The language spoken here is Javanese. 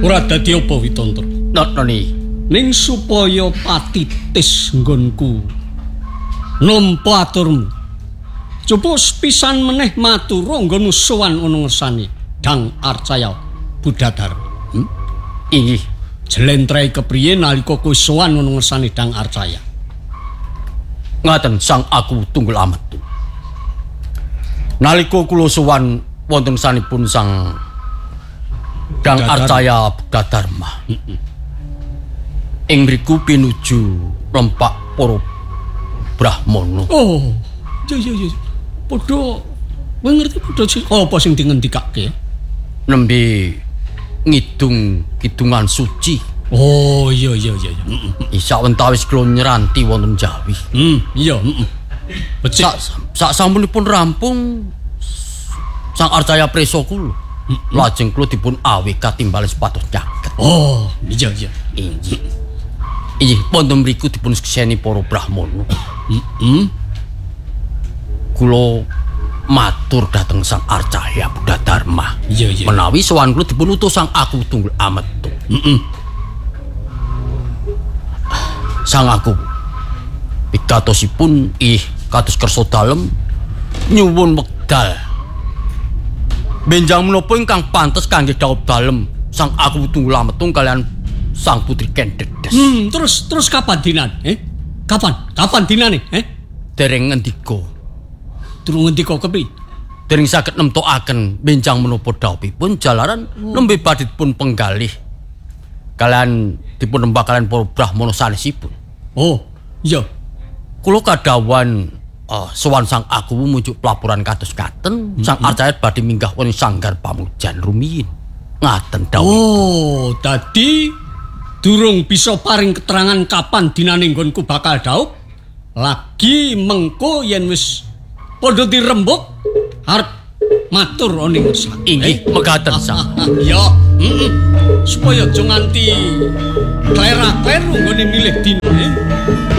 Ora dadi apa Witandra? Noni. Ning supaya patitis nggonku nampa aturmu. Coba sepisan meneh matura nggonmu sowan ana ngersane Dang Arcaya Budadar. Inggih. Jlentrehi kepriye nalika kowe sowan ana ngersane Dang Arcaya? Ngaten Sang Aku Tunggul Ametu. Nalika kula sowan wonten sanipun Sang Dang Arcaya Budadarma. Ing mriku pinuju lempak para Brahmana. Oh, iya. Padha kowe ngerti padha apa sing dingendikake? Nembe ngidung kidungan suci. Oh, iya. Isa wentawis kula nyeranti wonten Jawi. Iya, becik. Sak sampunipun rampung Sang Arcaya Presa kula. Lajeng kula dipun awe katimbales pados nyaket. Oh, iya. Inggih, wonten mriku dipun sekseni para Brahmana. Kula matur dhateng Sang Arcaya Budadarma. Iya. Menawi sowan kula dipun utus Sang Aku Tunggul Ametu. Sang Aku pikatosipun kados kersa dalem nyuwun wekdal. Benjang menapa ingkang pantes kangge dhaup dalem Sang Aku Tunggul Ametu kalian Sang Putri Kendedes. Terus kapan dinan? Kapan dinane? Dereng ngendika. Durung ngendika kepi? Dereng saged nemtokaken benjang menapa dhaupipun jalaran nembe badhe dipun penggalih. Kalian dipun nembak kalian para Brahmana sanesipun. Oh, iya. Kula kadhawan sowan Sang Aku muncul pelaporan kados katen, Sang Arcaya badhe minggah wonten sanggar pamujan rumiyin. Ngaten dawuh. Oh, dadi durung bisa paring keterangan kapan dinane nggonku bakal dhaup. Lagi mengko yen wis padha dirembuk arep matur ana ngersane. Inggih, mekaten Sang. Ya, supaya aja nganti kleru nggone milih dina.